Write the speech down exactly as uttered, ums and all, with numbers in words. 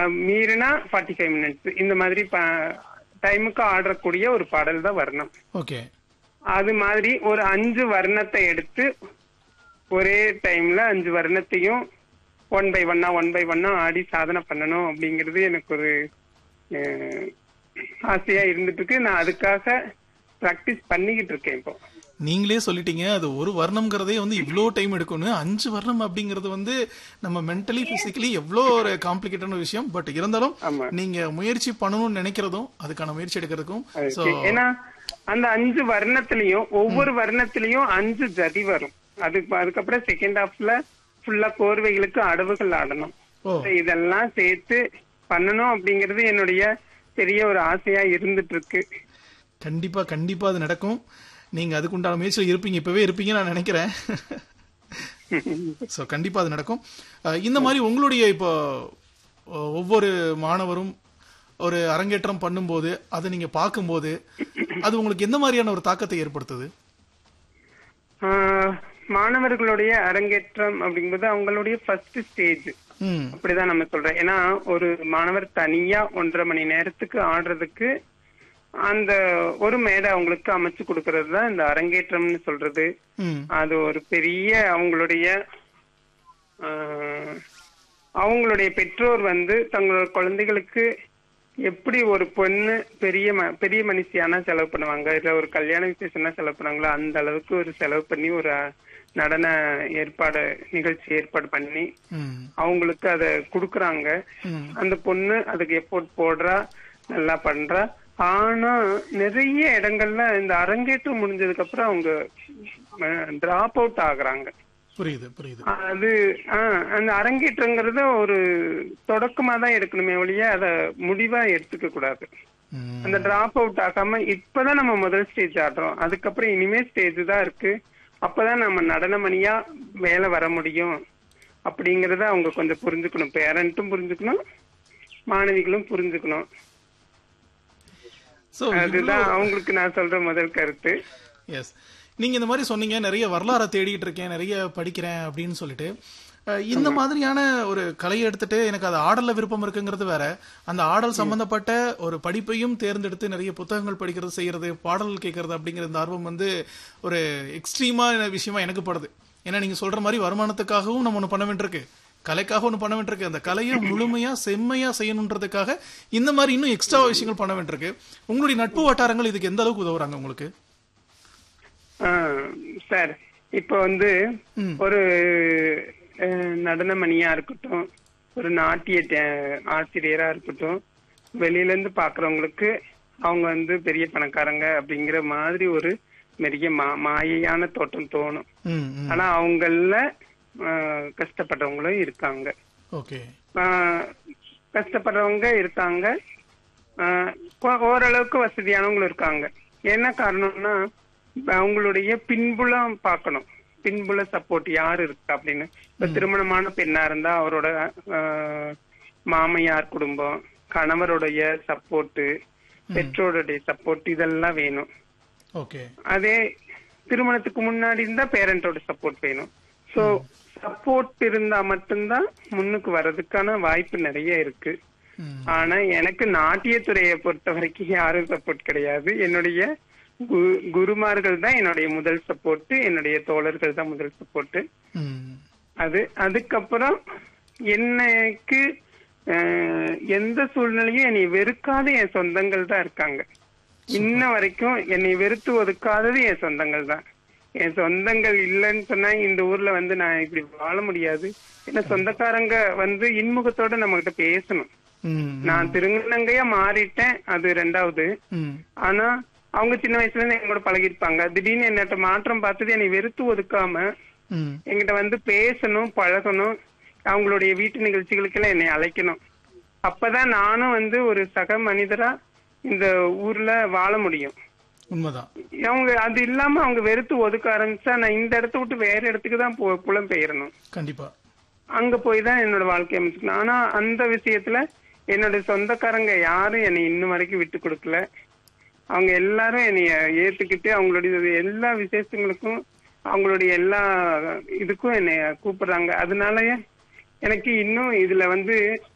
மீறினா forty five minutes இந்த மாதிரி டைமுக்கு ஆடக்கூடிய ஒரு பாடல் தான் வர்ணம். ஓகே. அது மாதிரி ஒரு அஞ்சு வர்ணத்தை எடுத்து ஒரே டைம்ல அஞ்சு வர்ணத்தையும் ஒன் பை ஒன்னா ஒன் பை ஒன்னா ஆடி சாதனை பண்ணணும் அப்படிங்கிறது எனக்கு ஒரு ஆசையா இருந்துட்டு இருக்கு. நான் அதுக்காக பிராக்டிஸ் பண்ணிக்கிட்டு இருக்கேன். இப்போ நீங்களே சொல்லிட்டீங்க அது ஒரு வர்ணம்ங்கிறதே வந்து இவ்வளோ டைம் எடுக்கணும். அஞ்சு வர்ணம் அப்படிங்கிறது வந்து நம்ம மென்டலி பிசிக்கலி எவ்வளோ ஒரு காம்ப்ளிகேட்டான விஷயம். பட் இருந்தாலும் நீங்க முயற்சி பண்ணணும்னு நினைக்கிறதும் அதுக்கான முயற்சி எடுக்கிறதுக்கும் ஏன்னா அந்த அஞ்சு வர்ணத்திலையும் ஒவ்வொரு வர்ணத்திலையும் அஞ்சு ஜதி வரும். அது அதுக்கப்புறம் செகண்ட் ஹாஃப்ல ஃபுல்லா கோர்வைகளுக்கு அடவுகள் ஆடணும். இதெல்லாம் சேர்த்து பண்ணணும் அப்படிங்கிறது என்னுடைய பெரிய ஒரு ஆசையா இருந்துட்டு இருக்கு. கண்டிப்பா கண்டிப்பா அது நடக்கும். நீங்க அதுக்குண்டான முயற்சியில் இருப்பீங்க, இப்பவே இருப்பீங்க நான் நினைக்கிறேன். சோ கண்டிப்பா அது நடக்கும். இந்த மாதிரி உங்களுடைய இப்போ ஒவ்வொரு மாணவரும் ஒரு அரங்கேற்றம் பண்ணும்போது அதை நீங்க பார்க்கும்போது அது உங்களுக்கு எந்த மாதிரியான ஒரு தாக்கத்தை ஏற்படுத்துது? மாணவர்களுடைய அரங்கேற்றம் அப்படிங்கும்போது அவங்களுடைய ஃபர்ஸ்ட் ஸ்டேஜ் அப்படிதான் நம்ம சொல்றோம். ஏன்னா ஒரு மாணவர் தனியா ஒன்றரை மணி நேரத்துக்கு ஆடுறதுக்கு அந்த ஒரு மேடை அவங்களுக்கு அமைச்சு கொடுக்கறது தான் இந்த அரங்கேற்றம்னு சொல்றது. அது ஒரு பெரிய அவங்களுடைய அவங்களுடைய பெற்றோர் வந்து தங்களோட குழந்தைகளுக்கு எப்படி ஒரு பொண்ணு பெரிய பெரிய மனுஷியானா செலவு பண்ணுவாங்க, இல்ல ஒரு கல்யாண விசேஷம்னா செலவு பண்ணுவாங்களோ அந்த அளவுக்கு ஒரு செலவு பண்ணி ஒரு நடன ஏற்பாடு நிகழ்ச்சி ஏற்பாடு பண்ணி அவங்களுக்கு அத குடுக்கறாங்க. அந்த பொண்ணு அதுக்கு எஃபோர்ட் போடுறா, நல்லா பண்றா. ஆனா நிறைய இடங்கள்ல இந்த அரங்கேற்றம் முடிஞ்சதுக்கு அப்புறம் அவங்க டிராப் அவுட் ஆகுறாங்க. புரியுது புரியுது. அது அந்த அரங்கேற்றங்கிறத ஒரு தொடக்கமா தான் எடுக்கணுமே ஒழிய அத முடிவா எடுத்துக்க கூடாது. அந்த டிராப் அவுட் ஆகாம இப்பதான் நம்ம முதல் ஸ்டேஜ் ஆடுறோம், அதுக்கப்புறம் இனிமே ஸ்டேஜ் தான் இருக்கு, அப்பதான் நம்ம நடனமணியா மேல வர முடியும் அப்படிங்கறத அவங்க கொஞ்சம் புரிஞ்சுக்கணும். பேரண்ட்டும் புரிஞ்சுக்கணும், மாணவிகளும் புரிஞ்சுக்கணும். அதுதான் அவங்களுக்கு நான் சொல்ற முதல் கருத்து. எஸ், நீங்க இந்த மாதிரி சொன்னீங்க நிறைய வரலாறை தேடிட்டு இருக்கேன், நிறைய படிக்கிறேன் அப்படின்னு சொல்லிட்டு. இந்த மாதிரியான ஒரு கலையை எடுத்துட்டு எனக்கு அது ஆடல்ல விருப்பம் இருக்குங்கிறது வேற, அந்த ஆடல் சம்பந்தப்பட்ட ஒரு படிப்பையும் தேர்ந்தெடுத்து நிறைய புத்தகங்கள் படிக்கிறது, செய்யறது, பாடல் கேட்கறது அப்படிங்கிற இந்த ஆர்வம் வந்து ஒரு எக்ஸ்ட்ரீமான விஷயமா எனக்கு படுது. ஏன்னா நீங்க சொல்ற மாதிரி வருமானத்துக்காகவும் நம்ம ஒண்ணு பண்ண வேண்டியிருக்கு, கலைக்காக ஒண்ணு பண்ண வேண்டியிருக்கு, அந்த கலையை முழுமையா செம்மையா செய்யணுன்றதுக்காக இந்த மாதிரி இன்னும் எக்ஸ்ட்ரா விஷயங்கள் பண்ண வேண்டியிருக்கு. உங்களுடைய நட்பு வட்டாரங்கள் இதுக்கு எந்த அளவுக்கு உதவுறாங்க உங்களுக்கு? சார் இப்ப வந்து ஒரு நடனமணியா இருக்கட்டும், ஒரு நாட்டிய ஆசிரியரா இருக்கட்டும், வெளியில இருந்து பாக்குறவங்களுக்கு அவங்க வந்து பெரிய பணக்காரங்க அப்படிங்கிற மாதிரி ஒரு பெரிய மாயையான தோட்டம் தோணும். ஆனா அவங்கள கஷ்டப்படுறவங்களும் இருக்காங்க. கஷ்டப்படுறவங்க இருக்காங்க, ஓரளவுக்கு வசதியானவங்களும் இருக்காங்க. என்ன காரணம்னா அவங்களுடைய பின்புலம் பார்க்கணும், பின்புல சப்போர்ட் யாரு இருக்கு அப்படின்னு. இப்ப திருமணமான பெண்ணா இருந்தா அவரோட மாமையார் குடும்பம், கணவருடைய சப்போர்ட், பெற்றோருடைய சப்போர்ட் இதெல்லாம் வேணும். அதே திருமணத்துக்கு முன்னாடி இருந்தா பேரண்டோட சப்போர்ட் வேணும். சோ சப்போர்ட் இருந்தா மட்டும்தான் முன்னுக்கு வர்றதுக்கான வாய்ப்பு நிறைய இருக்கு. ஆனா எனக்கு நாட்டியத்துறையை பொறுத்த வரைக்கும் யாரும் சப்போர்ட் கிடையாது. என்னுடைய குருமார்கள் தான் என்னுடைய முதல் சப்போர்ட், என்னுடைய தோழர்கள் தான் முதல் சப்போர்ட். அது அதுக்கப்புறம் எனக்கு எந்த சூழ்நிலையும் என்னை வெறுக்காத என் சொந்தங்கள் தான் இருக்காங்க. இன்ன வரைக்கும் என்னை வெறுத்து ஒதுக்காதது என் சொந்தங்கள் தான். என் சொந்தங்கள் இல்லைன்னு சொன்னா இந்த ஊர்ல வந்து நான் இப்படி வாழ முடியாது. ஏன்னா சொந்தக்காரங்க வந்து இன்முகத்தோட நம்ம கிட்ட பேசணும். நான் திருநங்கையா மாறிட்டேன், அது ரெண்டாவது. ஆனா அவங்க சின்ன வயசுல இருந்து எங்க கூட பழகிருப்பாங்க. திடீர்னு என்னட்ட மாற்றம் பார்த்தது என்னை வெறுத்து ஒதுக்காம எங்கிட்ட வந்து பேசணும், பழகணும், அவங்களுடைய வீட்டு நிகழ்ச்சிகளுக்கு எல்லாம் என்னை அழைக்கணும். அப்பதான் நானும் வந்து ஒரு சக மனிதரா இந்த ஊர்ல வாழ முடியும். உண்மைதான். அவங்க அது இல்லாம அவங்க வெறுத்து ஒதுக்க ஆரம்பிச்சா நான் இந்த இடத்த விட்டு வேற இடத்துக்கு தான் புலம் பெயரணும். கண்டிப்பா அங்க போய் தான் என்னோட வாழ்க்கையை அமைச்சுக்கணும். ஆனா அந்த விஷயத்துல என்னோட சொந்தக்காரங்க யாரும் என்னை இன்னும் வரைக்கும் விட்டு கொடுக்கல. அவங்க எல்லாரும் என்னைய ஏத்துக்கிட்டு அவங்களுடைய எல்லா விசேஷங்களுக்கும் அவங்களுடைய எல்லா இதுக்கும் என்னைய கூப்பிடுறாங்க. அதனாலயே எனக்கு இன்னும் இதுல வந்து